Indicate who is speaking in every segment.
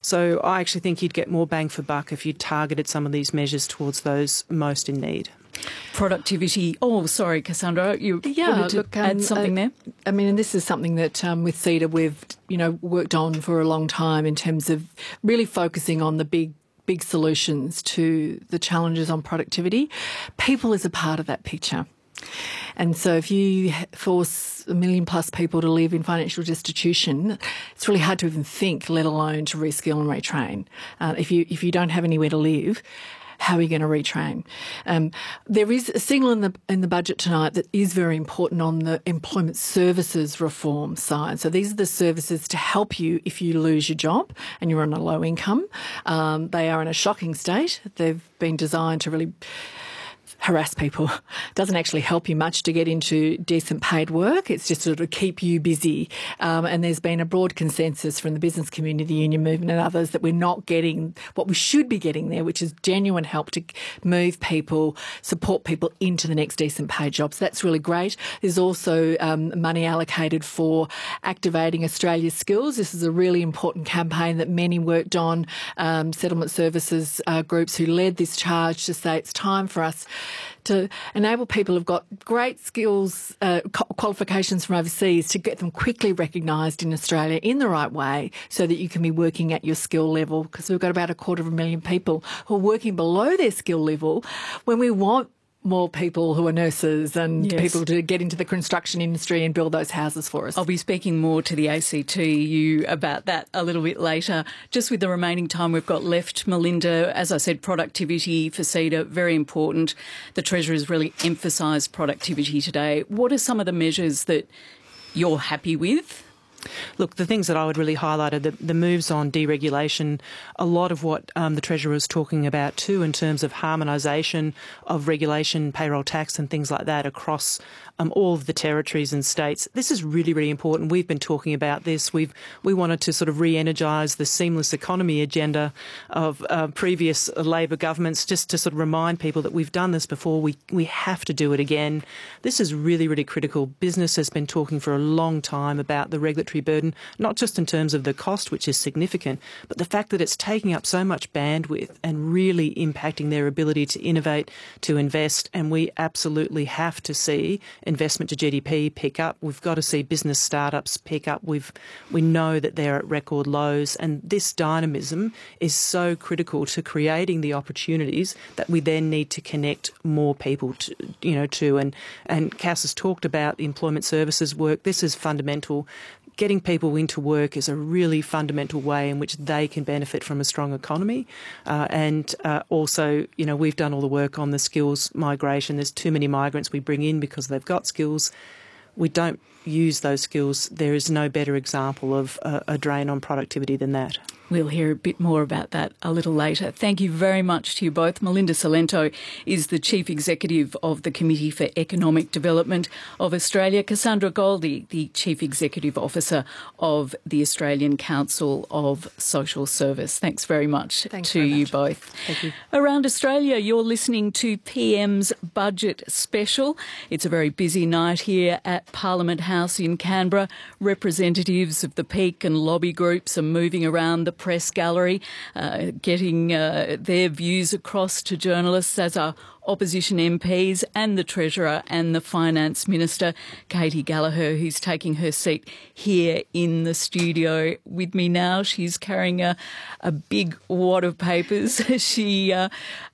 Speaker 1: So I actually think you'd get more bang for buck if you targeted some of these measures towards those most in need.
Speaker 2: Productivity. Oh, sorry, Cassandra, you wanted to add something there?
Speaker 3: I mean, and this is something that with CEDA we've, worked on for a long time in terms of really focusing on the big solutions to the challenges on productivity. People is a part of that picture. And so if you force 1 million plus people to live in financial destitution, it's really hard to even think, let alone to reskill and retrain. If you don't have anywhere to live, how are you going to retrain? There is a signal in the budget tonight that is very important on the employment services reform side. So these are the services to help you if you lose your job and you're on a low income. They are in a shocking state. They've been designed to really harass people. Doesn't actually help you much to get into decent paid work. It's just sort of keep you busy. And there's been a broad consensus from the business community, the union movement and others that we're not getting what we should be getting there, which is genuine help to move people, support people into the next decent paid jobs. That's really great. There's also money allocated for activating Australia's skills. This is a really important campaign that many worked on, settlement services groups who led this charge to say it's time for us to enable people who've got great skills, qualifications from overseas, to get them quickly recognised in Australia in the right way so that you can be working at your skill level, because we've got about 250,000 people who are working below their skill level when we want more people who are nurses and people to get into the construction industry and build those houses for us.
Speaker 2: I'll be speaking more to the ACTU about that a little bit later. Just with the remaining time we've got left, Melinda, as I said, productivity for CEDA, very important. The Treasurer's really emphasised productivity today. What are some of the measures that you're happy with?
Speaker 1: Look, the things that I would really highlight are the moves on deregulation, a lot of what the Treasurer was talking about too in terms of harmonisation of regulation, payroll tax and things like that across all of the territories and states. This is really, really important. We've been talking about this. We wanted to sort of re-energise the seamless economy agenda of previous Labor governments, just to sort of remind people that we've done this before. We have to do it again. This is really, really critical. Business has been talking for a long time about the regulatory burden, not just in terms of the cost, which is significant, but the fact that it's taking up so much bandwidth and really impacting their ability to innovate, to invest. And we absolutely have to see investment to GDP pick up. We've got to see business startups pick up. We know that they're at record lows, and this dynamism is so critical to creating the opportunities that we then need to connect more people to. And Cass has talked about employment services work. This is fundamental. Getting people into work is a really fundamental way in which they can benefit from a strong economy. And also, we've done all the work on the skills migration. There's too many migrants we bring in because they've got skills. We don't use those skills. There is no better example of a drain on productivity than that.
Speaker 2: We'll hear a bit more about that a little later. Thank you very much to you both. Melinda Cilento is the Chief Executive of the Committee for Economic Development of Australia. Cassandra Goldie, the Chief Executive Officer of the Australian Council of Social Service. Thanks very much to you both.
Speaker 1: Thank you.
Speaker 2: Around Australia, you're listening to PM's Budget Special. It's a very busy night here at Parliament House in Canberra. Representatives of the peak and lobby groups are moving around the press gallery, getting their views across to journalists, as are opposition MPs and the Treasurer and the Finance Minister, Katie Gallagher, who's taking her seat here in the studio with me now. She's carrying a big wad of papers. She goes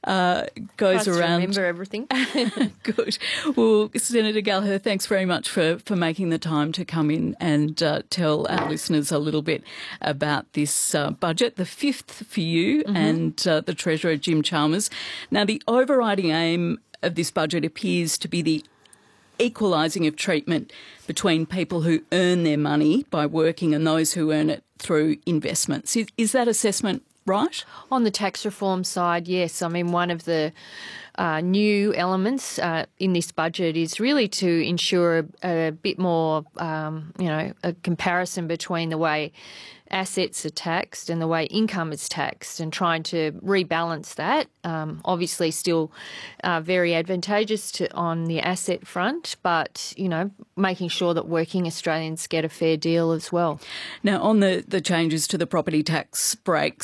Speaker 4: Tries
Speaker 2: around.
Speaker 4: To remember everything.
Speaker 2: Good. Well, Senator Gallagher, thanks very much for making the time to come in and tell our listeners a little bit about this budget, the fifth for you and the Treasurer, Jim Chalmers. Now, the overriding aim of this budget appears to be the equalising of treatment between people who earn their money by working and those who earn it through investments. Is that assessment right?
Speaker 4: On the tax reform side, yes. I mean, one of the new elements in this budget is really to ensure a bit more, a comparison between the way assets are taxed and the way income is taxed, and trying to rebalance that. Obviously still very advantageous on the asset front, but, making sure that working Australians get a fair deal as well.
Speaker 2: Now, on the changes to the property tax breaks,